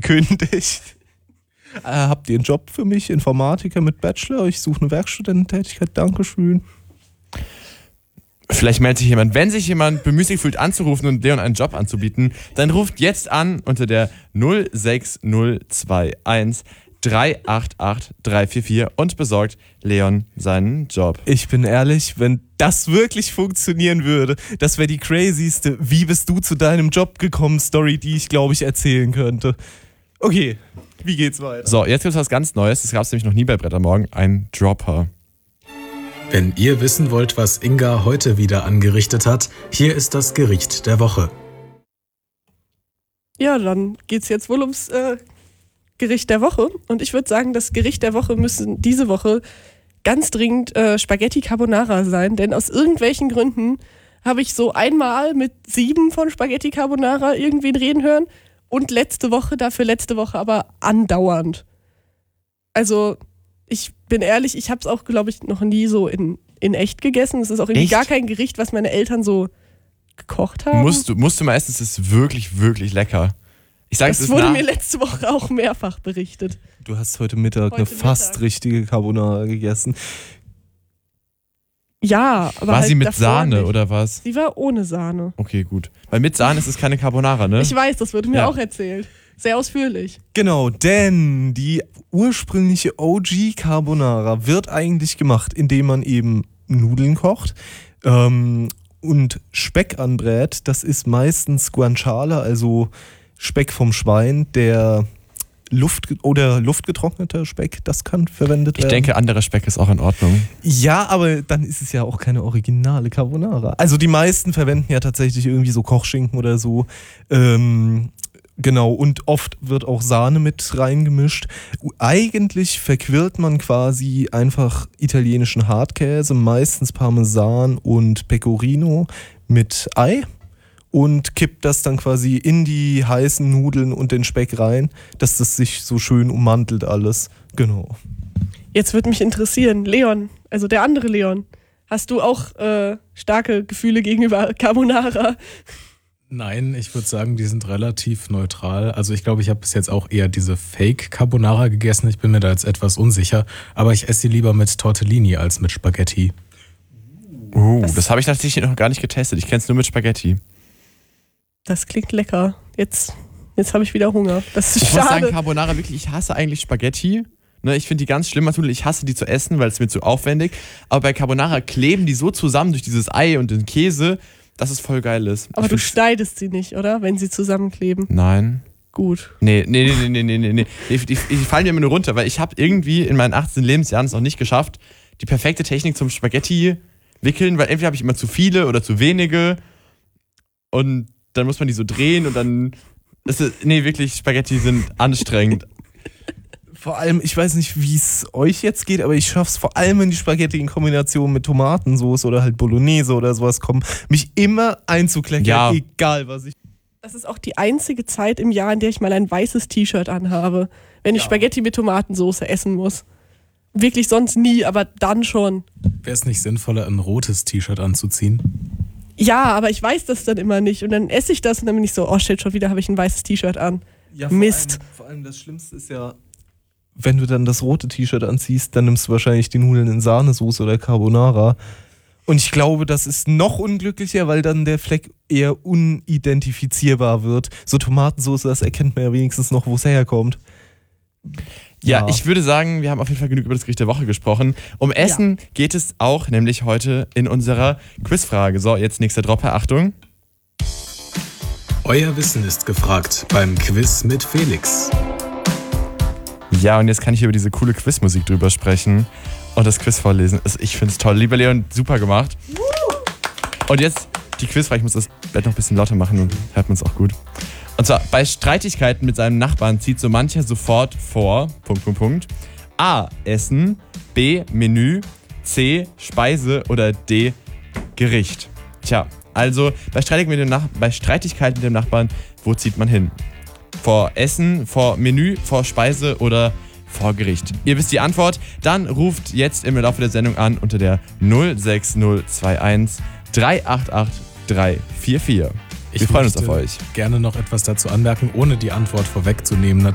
gekündigt. Habt ihr einen Job für mich? Informatiker mit Bachelor? Ich suche eine Werkstudententätigkeit. Dankeschön. Vielleicht meldet sich jemand. Wenn sich jemand bemüßigt fühlt anzurufen und Leon einen Job anzubieten, dann ruft jetzt an unter der 06021 388 344 und besorgt Leon seinen Job. Ich bin ehrlich, wenn das wirklich funktionieren würde, das wäre die crazyste "Wie bist du zu deinem Job gekommen" Story, die ich, glaube ich, erzählen könnte. Okay, wie geht's weiter? So, jetzt gibt es was ganz Neues. Das gab es nämlich noch nie bei Brett am Morgen. Ein Dropper. Wenn ihr wissen wollt, was Inga heute wieder angerichtet hat, hier ist das Gericht der Woche. Ja, dann geht's jetzt wohl ums Gericht der Woche. Und ich würde sagen, das Gericht der Woche müssen diese Woche ganz dringend Spaghetti Carbonara sein. Denn aus irgendwelchen Gründen habe ich so einmal mit 7 von Spaghetti Carbonara irgendwen reden hören. Und letzte Woche aber andauernd. Also, ich bin ehrlich, ich habe es auch, glaube ich, noch nie so in echt gegessen. Es ist auch irgendwie gar kein Gericht, was meine Eltern so gekocht haben. Musst du meistens, es ist wirklich, wirklich lecker. Ich sag, das wurde mir letzte Woche auch mehrfach berichtet. Du hast heute Mittag eine fast richtige Carbonara gegessen. Ja, aber war halt sie mit davor Sahne nicht. oder was? Sie war ohne Sahne. Okay, gut. Weil mit Sahne ist es keine Carbonara, ne? Ich weiß, das wurde mir auch erzählt. Sehr ausführlich. Genau, denn die ursprüngliche OG Carbonara wird eigentlich gemacht, indem man eben Nudeln kocht und Speck anbrät. Das ist meistens Guanciale, also Speck vom Schwein, der luftgetrockneter Speck, das kann verwendet werden. Ich denke, anderer Speck ist auch in Ordnung. Ja, aber dann ist es ja auch keine originale Carbonara. Also die meisten verwenden ja tatsächlich irgendwie so Kochschinken oder so. Genau, und oft wird auch Sahne mit reingemischt. Eigentlich verquirlt man quasi einfach italienischen Hartkäse, meistens Parmesan und Pecorino mit Ei und kippt das dann quasi in die heißen Nudeln und den Speck rein, dass das sich so schön ummantelt alles. Genau. Jetzt würde mich interessieren, Leon, also der andere Leon, hast du auch starke Gefühle gegenüber Carbonara? Nein, ich würde sagen, die sind relativ neutral. Also ich glaube, ich habe bis jetzt auch eher diese Fake-Carbonara gegessen. Ich bin mir da jetzt etwas unsicher. Aber ich esse sie lieber mit Tortellini als mit Spaghetti. Das habe ich tatsächlich noch gar nicht getestet. Ich kenne es nur mit Spaghetti. Das klingt lecker. Jetzt habe ich wieder Hunger. Das ist ich schade. muss sagen, Carbonara wirklich, ich hasse eigentlich Spaghetti. Ne, ich finde die ganz schlimm. Ich hasse die zu essen, weil es mir zu aufwendig. Aber bei Carbonara kleben die so zusammen durch dieses Ei und den Käse, dass es voll geil ist. Aber du schneidest sie nicht, oder? Wenn sie zusammenkleben. Nein. Gut. Nee. Die fallen mir immer nur runter, weil ich habe irgendwie in meinen 18 Lebensjahren es noch nicht geschafft, die perfekte Technik zum Spaghetti wickeln, weil entweder habe ich immer zu viele oder zu wenige und dann muss man die so drehen und dann wirklich, Spaghetti sind anstrengend. Vor allem, ich weiß nicht, wie es euch jetzt geht, aber ich schaffe es vor allem, wenn die Spaghetti in Kombination mit Tomatensauce oder halt Bolognese oder sowas kommen, mich immer einzukleckern, egal was ich... Das ist auch die einzige Zeit im Jahr, in der ich mal ein weißes T-Shirt anhabe, wenn ich Spaghetti mit Tomatensauce essen muss. Wirklich sonst nie, aber dann schon. Wäre es nicht sinnvoller, ein rotes T-Shirt anzuziehen? Ja, aber ich weiß das dann immer nicht und dann esse ich das und dann bin ich so, oh shit, schon wieder habe ich ein weißes T-Shirt an. Ja, Mist. Vor allem das Schlimmste ist ja, wenn du dann das rote T-Shirt anziehst, dann nimmst du wahrscheinlich die Nudeln in Sahnesoße oder Carbonara. Und ich glaube, das ist noch unglücklicher, weil dann der Fleck eher unidentifizierbar wird. So Tomatensauce, das erkennt man ja wenigstens noch, wo es herkommt. Ja, ich würde sagen, wir haben auf jeden Fall genug über das Gericht der Woche gesprochen. Um Essen geht es auch, nämlich heute in unserer Quizfrage. So, jetzt nächster Dropper, Achtung. Euer Wissen ist gefragt beim Quiz mit Felix. Ja, und jetzt kann ich über diese coole Quizmusik drüber sprechen und das Quiz vorlesen. Ich finde es toll. Lieber Leon, super gemacht. Und jetzt die Quizfrage. Ich muss das Bett noch ein bisschen lauter machen, dann hört man es auch gut. Und zwar, bei Streitigkeiten mit seinem Nachbarn zieht so mancher sofort vor, ... A. Essen, B. Menü, C. Speise oder D. Gericht. Tja, also bei Streitigkeiten mit dem Nachbarn, wo zieht man hin? Vor Essen, vor Menü, vor Speise oder vor Gericht? Ihr wisst die Antwort, dann ruft jetzt im Laufe der Sendung an unter der 06021 388 344. Wir freuen uns auf euch. Gerne noch etwas dazu anmerken, ohne die Antwort vorwegzunehmen.